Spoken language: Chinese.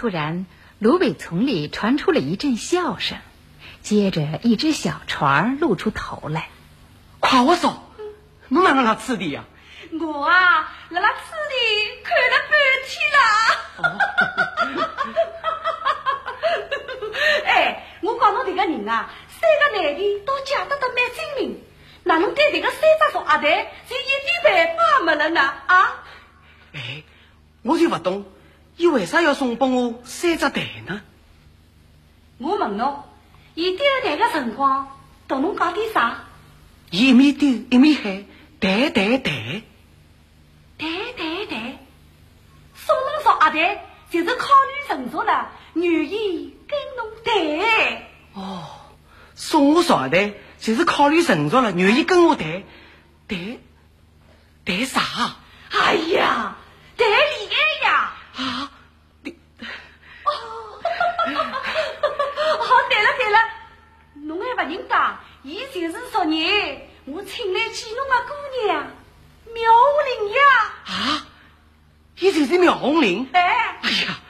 突然，芦苇丛里传出了一阵笑声，接着一只小船露出头来。 夸我说，侬哪能来吃的呀？ 我啊，辣辣此地看了半天了。哎，我讲侬这个人啊，三个男的都嫁得蛮精明，哪能对这个三只傻蛋就一点办法没了呢？啊？ 哎，我就不懂，伊为啥要送拨我三只蛋呢？ 我问侬，伊丢蛋个辰光同侬讲点啥？ 伊一面丢一面喊蛋蛋蛋。 蛋蛋蛋，送侬少阿蛋，就是考虑成熟了，愿意跟侬谈。 哦，送我少蛋，就是考虑成熟了，愿意跟我谈。谈啥？ 哎呀，谈恋爱呀！ 啊，你对了，侬还不认得，伊就是昨日我请来见侬个姑娘苗红玲呀！ 啊，伊就是苗红玲。 哎哎呀，